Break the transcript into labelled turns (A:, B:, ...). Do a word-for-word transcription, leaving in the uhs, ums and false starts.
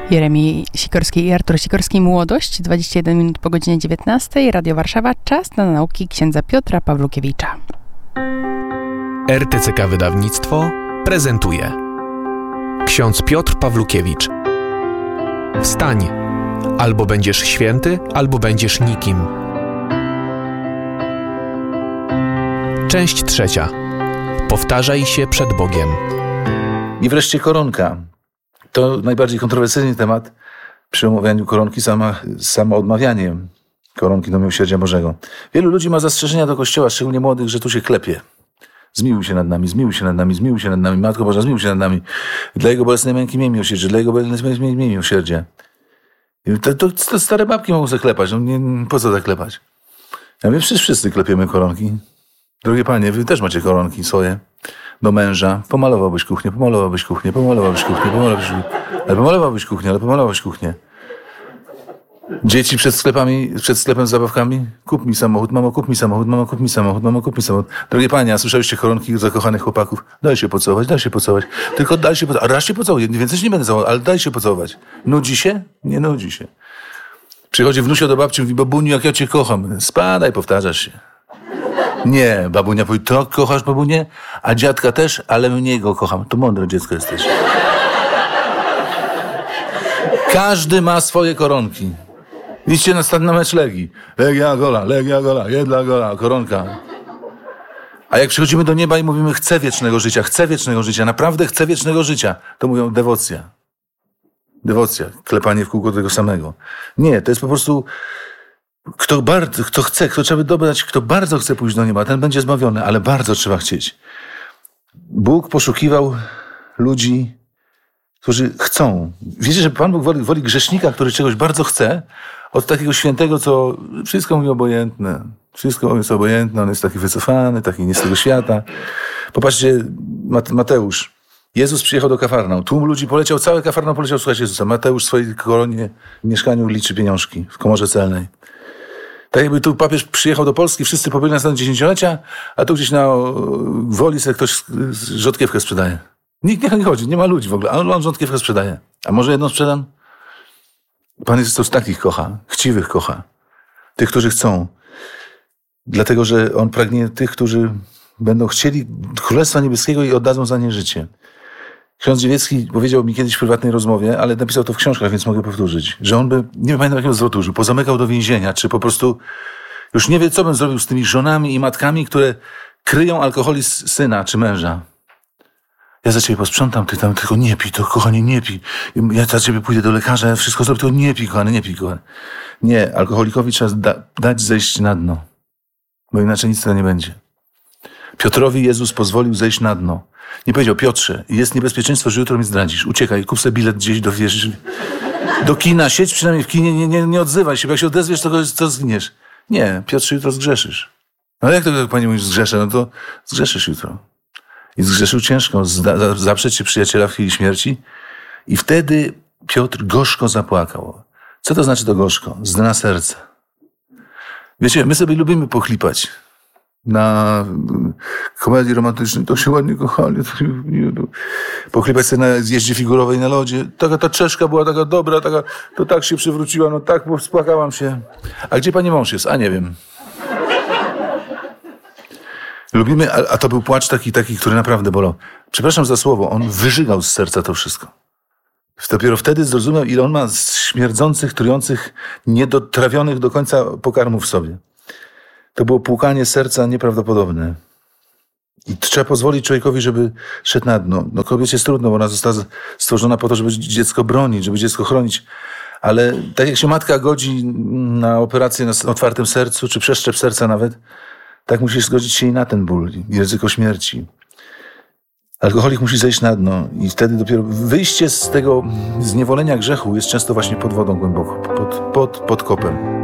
A: Jeremi Sikorski i Artur Sikorski, Młodość, dwadzieścia jeden minut po godzinie dziewiętnastej, Radio Warszawa, czas na nauki księdza Piotra Pawlukiewicza.
B: R T C K Wydawnictwo prezentuje Ksiądz Piotr Pawlukiewicz. Wstań, albo będziesz święty, albo będziesz nikim. Część trzecia. Powtarzaj się przed Bogiem.
C: I wreszcie koronka. To najbardziej kontrowersyjny temat przy omawianiu koronki, sama, samo odmawianie koronki do miłosierdzia Bożego. Wielu ludzi ma zastrzeżenia do Kościoła, szczególnie młodych, że tu się klepie. Zmiłuj się nad nami, zmiłuj się nad nami, zmiłuj się nad nami. Matko Boża, zmiłuj się nad nami. Dla Jego bolesnej męki miej miłosierdzie, dla Jego bolesnej męki miej miłosierdzie. To, to, to stare babki mogą sobie klepać. No nie, po co tak klepać? Ja wiem, wszyscy, wszyscy klepiemy koronki. Drogie panie, wy też macie koronki swoje. Do męża. Pomalowałbyś kuchnię, pomalowałbyś kuchnię, pomalowałbyś kuchnię, pomalowałbyś kuchnię. Ale pomalowałbyś kuchnię, ale pomalowałbyś kuchnię. Dzieci przed sklepami, przed sklepem z zabawkami? Kup mi samochód, mamo, kup mi samochód, mamo, kup mi samochód, mamo, kup mi samochód. Drogie panie, a słyszeliście koronki zakochanych chłopaków? Daj się pocałować, daj się pocałować. Tylko daj się pocałować. A raz się pocałuję, więcej się nie będę całował, ale daj się pocałować. Nudzi się? Nie nudzi się. Przychodzi wnusio do babci i mówi, babuniu, jak ja cię kocham. Spadaj, powtarzasz się. Nie, babunia powie, to kochasz babunię? A dziadka też, ale mniej go kocham. To mądre dziecko jesteś. Każdy ma swoje koronki. Idźcie na stan na mecz Legii. Legia gola, Legia gola, jedna gola, koronka. A jak przychodzimy do nieba i mówimy, chcę wiecznego życia, chcę wiecznego życia, naprawdę chcę wiecznego życia, to mówią dewocja. Dewocja, klepanie w kółko tego samego. Nie, to jest po prostu... Kto bardzo, kto chce, kto trzeba dobrać, kto bardzo chce pójść do nieba, ten będzie zbawiony, ale bardzo trzeba chcieć. Bóg poszukiwał ludzi, którzy chcą. Wiecie, że Pan Bóg woli, woli grzesznika, który czegoś bardzo chce, od takiego świętego, co wszystko mu obojętne. Wszystko mu jest obojętne, on jest taki wycofany, taki nie z tego świata. Popatrzcie, Mateusz. Jezus przyjechał do Kafarnaum. Tłum ludzi poleciał, cały Kafarnaum poleciał słuchać Jezusa. Mateusz w swojej koronie w mieszkaniu liczy pieniążki w komorze celnej. Tak jakby tu papież przyjechał do Polski, wszyscy pobyli na stan dziesięciolecia, a tu gdzieś na Woli sobie ktoś rzodkiewkę sprzedaje. Nikt nie chodzi, nie ma ludzi w ogóle, a on rzodkiewkę sprzedaje. A może jedną sprzedam? Pan Jezus takich kocha, chciwych kocha. Tych, którzy chcą. Dlatego, że On pragnie tych, którzy będą chcieli Królestwa Niebieskiego i oddadzą za nie życie. Ksiądz Dziewiecki powiedział mi kiedyś w prywatnej rozmowie, ale napisał to w książkach, więc mogę powtórzyć, że on by, nie pamiętam jakiego zwrotu użył, pozamykał do więzienia, czy po prostu już nie wie, co bym zrobił z tymi żonami i matkami, które kryją alkoholizm syna czy męża. Ja za ciebie posprzątam, ty tam tylko nie pij, to kochanie nie pij. Ja za ciebie pójdę do lekarza, ja wszystko zrobię, to nie pij, kochany, nie pij, kochany. Nie, alkoholikowi trzeba da- dać zejść na dno, bo inaczej nic z tego nie będzie. Piotrowi Jezus pozwolił zejść na dno. Nie powiedział, Piotrze, jest niebezpieczeństwo, że jutro mnie zdradzisz. Uciekaj, kup sobie bilet gdzieś do, wiesz, do kina, siedź przynajmniej w kinie, nie, nie, nie odzywaj się, bo jak się odezwiesz, to, to zginiesz. Nie, Piotrze, jutro zgrzeszysz. No jak to, jak pani mówi, zgrzeszę, no to zgrzeszysz jutro. I zgrzeszył ciężko, zda, zaprzeć się przyjaciela w chwili śmierci i wtedy Piotr gorzko zapłakał. Co to znaczy to gorzko? Z dna serca. Wiecie, my sobie lubimy pochlipać. Na komedii romantycznej to się ładnie kochali. Pochlipać sobie na zjeździe figurowej na lodzie. Taka ta czeszka była taka dobra, taka, to tak się przywróciła, no tak, bo spłakałam się. A gdzie pani mąż jest? A nie wiem. Lubimy, a, a to był płacz taki, taki, który naprawdę bolał. Przepraszam za słowo, on wyżygał z serca to wszystko. Dopiero wtedy zrozumiał, ile on ma śmierdzących, trujących, niedotrawionych do końca pokarmów w sobie. To było płukanie serca nieprawdopodobne. I trzeba pozwolić człowiekowi, żeby szedł na dno. No kobiecie jest trudno, bo ona została stworzona po to, żeby dziecko bronić, żeby dziecko chronić. Ale tak jak się matka godzi na operację na otwartym sercu, czy przeszczep serca nawet, tak musisz zgodzić się i na ten ból i ryzyko śmierci. Alkoholik musi zejść na dno i wtedy dopiero wyjście z tego zniewolenia grzechu jest często właśnie pod wodą głęboko, pod, pod, pod kopem.